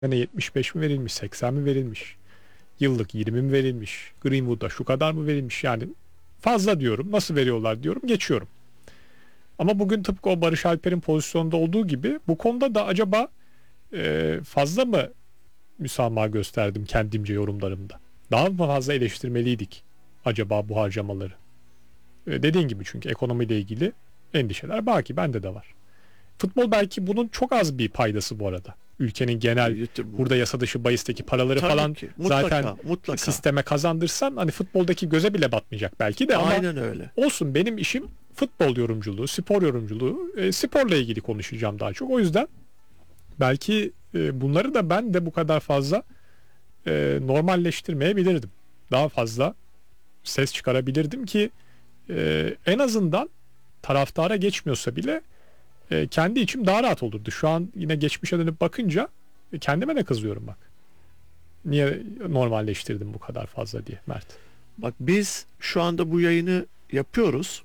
sene 75 mi verilmiş, 80 mi verilmiş, yıllık 20 mi verilmiş, Greenwood'a şu kadar mı verilmiş, yani fazla diyorum, nasıl veriyorlar diyorum, geçiyorum. Ama bugün tıpkı o Barış Alper'in pozisyonda olduğu gibi bu konuda da acaba fazla mı müsamaha gösterdim kendimce yorumlarımda? Daha mı fazla eleştirmeliydik acaba bu harcamaları? Dediğin gibi, çünkü ekonomiyle ilgili endişeler baki bende de var. Futbol belki bunun çok az bir paydası bu arada. Ülkenin genel burada yasa dışı bahisteki paraları Tabii falan ki. Mutlaka, zaten mutlaka. sisteme kazandırsan hani futboldaki göze bile batmayacak belki de, ama Aynen öyle. olsun, benim işim futbol yorumculuğu, spor yorumculuğu, sporla ilgili konuşacağım daha çok. O yüzden belki bunları da ben de bu kadar fazla normalleştirmeyebilirdim. Daha fazla ses çıkarabilirdim ki en azından taraftara geçmiyorsa bile kendi içim daha rahat olurdu. Şu an yine geçmişe dönüp bakınca kendime de kızıyorum bak. Niye normalleştirdim bu kadar fazla diye, Mert. Bak, biz şu anda bu yayını yapıyoruz.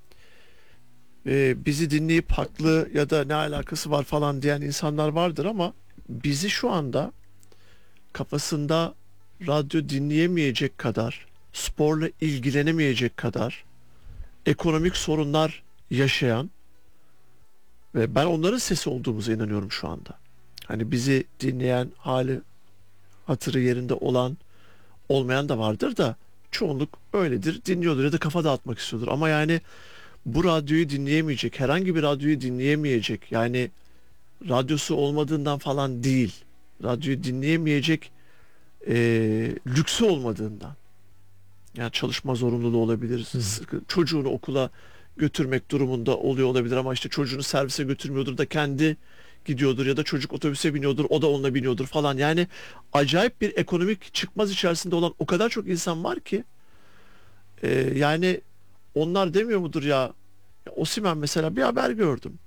Bizi dinleyip haklı ya da ne alakası var falan diyen insanlar vardır ama bizi şu anda kafasında radyo dinleyemeyecek kadar, sporla ilgilenemeyecek kadar ekonomik sorunlar yaşayan ve ben onların sesi olduğumuza inanıyorum şu anda. Hani bizi dinleyen, hali hatırı yerinde olan, olmayan da vardır da çoğunluk öyledir, dinliyordur ya da kafa dağıtmak istiyordur. Ama yani bu radyoyu dinleyemeyecek, herhangi bir radyoyu dinleyemeyecek, yani radyosu olmadığından falan değil, radyoyu dinleyemeyecek lüksü olmadığından. Yani çalışma zorunluluğu olabilir, çocuğunu okula götürmek durumunda oluyor olabilir ama işte çocuğunu servise götürmüyordur da kendi gidiyordur ya da çocuk otobüse biniyordur, o da onunla biniyordur falan. Yani acayip bir ekonomik çıkmaz içerisinde olan o kadar çok insan var ki yani onlar demiyor mudur ya, Osimhen mesela, bir haber gördüm.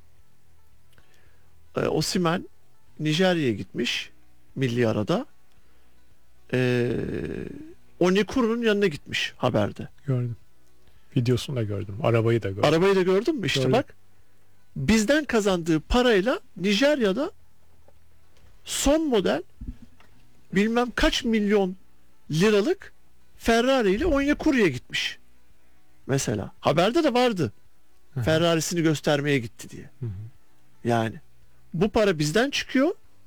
Osimhen Nijerya'ya gitmiş milli arada. E, Onyekuru'nun yanına gitmiş haberde. Gördüm. Videosunu da gördüm. Arabayı da gördüm. Arabayı da gördün mü? İşte Gördüm. bak. Bizden kazandığı parayla Nijerya'da son model bilmem kaç milyon liralık Ferrari ile Onyekuru'ya gitmiş. Mesela. Haberde de vardı. Ferrari'sini göstermeye gitti diye. Yani bu para bizden çıkıyor.